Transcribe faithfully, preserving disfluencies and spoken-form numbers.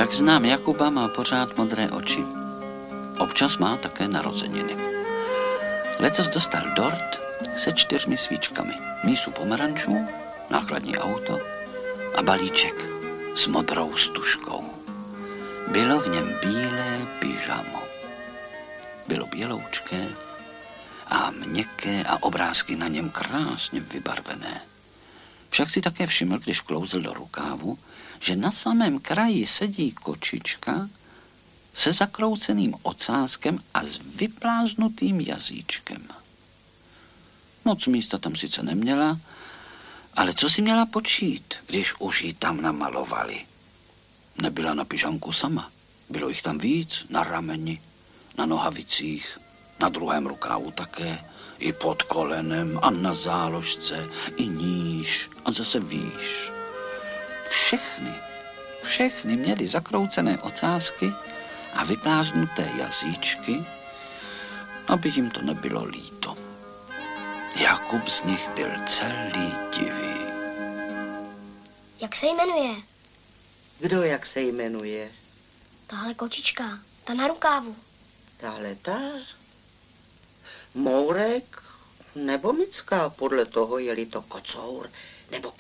Jak znám Jakuba, má pořád modré oči. Občas má také narozeniny. Letos dostal dort se čtyřmi svíčkami. Mísu pomerančů, nákladní auto a balíček s modrou stužkou. Bylo v něm bílé pyžamo. Bylo běloučké a měkké a obrázky na něm krásně vybarvené. Však si také všiml, když vklouzl do rukávu, že na samém kraji sedí kočička se zakrouceným ocáskem a s vypláznutým jazyčkem. Moc místa tam sice neměla, ale co si měla počít, když už ji tam namalovali? Nebyla na pyžamku sama. Bylo jich tam víc, na rameni, na nohavicích, na druhém rukávu také, i pod kolenem a na záložce, i níž a zase výš. Všechny, všechny měly zakroucené ocásky a vyplázdnuté jazyčky, aby jim to nebylo líto. Jakub z nich byl celý divý. Jak se jmenuje? Kdo jak se jmenuje? Tahle kočička, ta na rukávu. Tahle ta? Mourek nebo Mická, podle toho, je-li to kocour nebo